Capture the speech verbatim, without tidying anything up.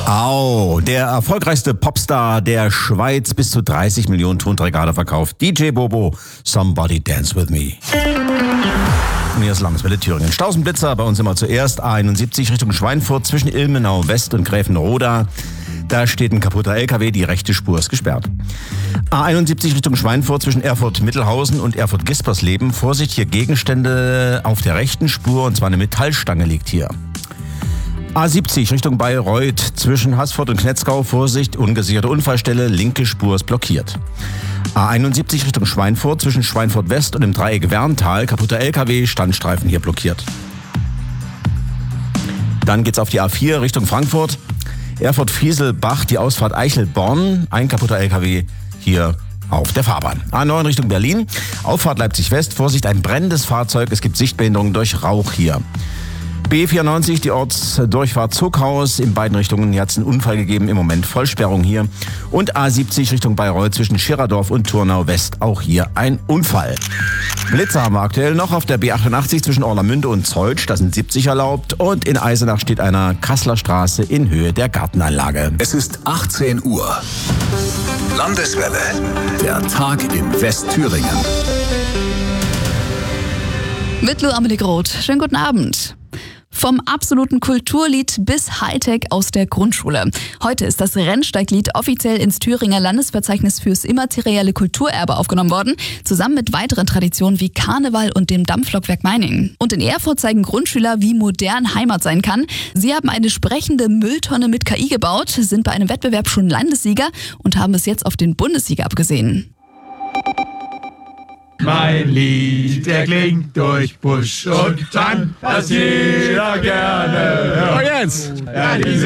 Au, der erfolgreichste Popstar der Schweiz, bis zu dreißig Millionen Tonträger verkauft. D J Bobo, Somebody Dance With Me. Und hier ist Landeswelle Thüringen. Stausenblitzer, bei uns immer zuerst A einundsiebzig Richtung Schweinfurt zwischen Ilmenau West und Gräfenroda. Da steht ein kaputter L K W, die rechte Spur ist gesperrt. A einundsiebzig Richtung Schweinfurt zwischen Erfurt-Mittelhausen und Erfurt-Gispersleben. Vorsicht, hier Gegenstände auf der rechten Spur, und zwar eine Metallstange liegt hier. A siebzig Richtung Bayreuth zwischen Haßfurt und Knetzgau. Vorsicht, ungesicherte Unfallstelle, linke Spur ist blockiert. A einundsiebzig Richtung Schweinfurt zwischen Schweinfurt West und dem Dreieck Werntal. Kaputter L K W, Standstreifen hier blockiert. Dann geht's auf die A vier Richtung Frankfurt. Erfurt-Fieselbach, die Ausfahrt Eichel-Born. Ein kaputter L K W hier auf der Fahrbahn. A neun Richtung Berlin. Auffahrt Leipzig-West. Vorsicht, ein brennendes Fahrzeug. Es gibt Sichtbehinderungen durch Rauch hier. B vierundneunzig, die Ortsdurchfahrt Zuckhaus. In beiden Richtungen hier hat es einen Unfall gegeben. Im Moment Vollsperrung hier. Und A siebzig Richtung Bayreuth zwischen Schirerdorf und Turnau West. Auch hier ein Unfall. Blitzer haben wir aktuell noch auf der B achtundachtzig zwischen Orlamünde und Zeutsch. Da sind siebzig erlaubt. Und in Eisenach steht einer Kasseler Straße in Höhe der Gartenanlage. Es ist achtzehn Uhr. Landeswelle. Der Tag in Westthüringen. Mit Lou Amelie Groth. Schönen guten Abend. Vom absoluten Kulturlied bis Hightech aus der Grundschule. Heute ist das Rennsteiglied offiziell ins Thüringer Landesverzeichnis fürs immaterielle Kulturerbe aufgenommen worden, zusammen mit weiteren Traditionen wie Karneval und dem Dampflokwerk Meiningen. Und in Erfurt zeigen Grundschüler, wie modern Heimat sein kann. Sie haben eine sprechende Mülltonne mit K I gebaut, sind bei einem Wettbewerb schon Landessieger und haben es jetzt auf den Bundessieger abgesehen. Mein Lied, der klingt durch Busch und Tann, das jeder gerne hört. Oh, jetzt! Ja, diese